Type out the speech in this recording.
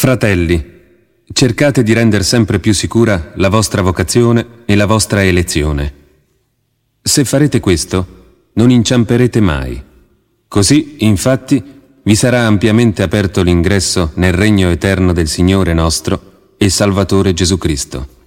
Fratelli, cercate di rendere sempre più sicura la vostra vocazione e la vostra elezione. Se farete questo, non inciamperete mai. Così, infatti, vi sarà ampiamente aperto l'ingresso nel regno eterno del Signore nostro e Salvatore Gesù Cristo.